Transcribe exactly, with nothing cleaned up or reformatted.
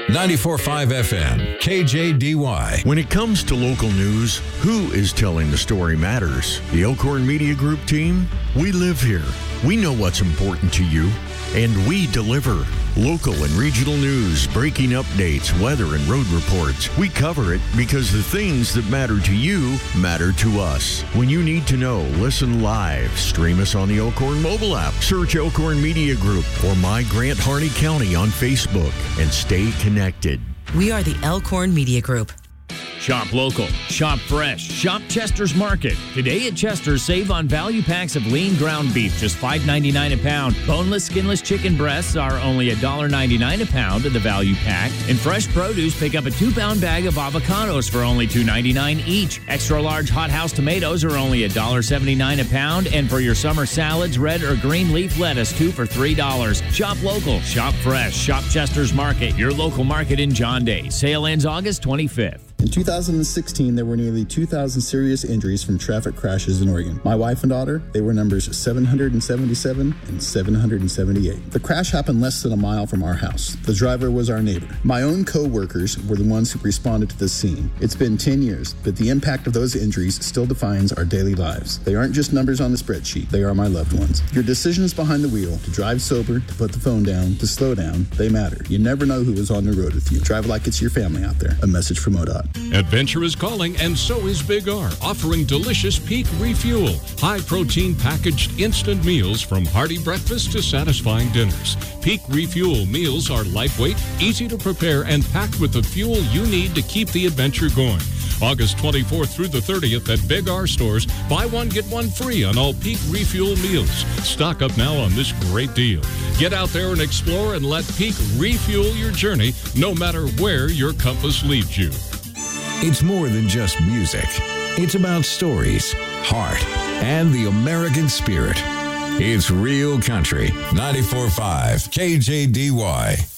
ninety-four point five F M, K J D Y. When it comes to local news, who is telling the story matters? The Elkhorn Media Group team? We live here. We know what's important to you, and we deliver. Local and regional news, breaking updates, weather, and road reports. We cover it because the things that matter to you matter to us. When you need to know, listen live. Stream us on the Elkhorn mobile app. Search Elkhorn Media Group or My Grant Harney County on Facebook and stay connected. We are the Elkhorn Media Group. Shop local, shop fresh, shop Chester's Market. Today at Chester's, save on value packs of lean ground beef, just five ninety-nine a pound. Boneless, skinless chicken breasts are only one ninety-nine a pound in the value pack. In fresh produce, pick up a two-pound bag of avocados for only two ninety-nine each. Extra large hothouse tomatoes are only one seventy-nine a pound. And for your summer salads, red or green leaf lettuce, two for three dollars. Shop local, shop fresh, shop Chester's Market, your local market in John Day. Sale ends August twenty-fifth. In two thousand sixteen, there were nearly two thousand serious injuries from traffic crashes in Oregon. My wife and daughter, they were numbers seven hundred seventy-seven and seven hundred seventy-eight. The crash happened less than a mile from our house. The driver was our neighbor. My own co-workers were the ones who responded to the scene. It's been ten years, but the impact of those injuries still defines our daily lives. They aren't just numbers on the spreadsheet. They are my loved ones. Your decisions behind the wheel, to drive sober, to put the phone down, to slow down, they matter. You never know who is on the road with you. Drive like it's your family out there. A message from O D O T. Adventure is calling, and so is Big R, offering delicious Peak Refuel, high-protein packaged instant meals from hearty breakfast to satisfying dinners. Peak Refuel meals are lightweight, easy to prepare, and packed with the fuel you need to keep the adventure going. August twenty-fourth through the thirtieth at Big R stores. Buy one, get one free on all Peak Refuel meals. Stock up now on this great deal. Get out there and explore and let Peak refuel your journey, no matter where your compass leads you. It's more than just music. It's about stories, heart, and the American spirit. It's real country. ninety-four point five K J D Y.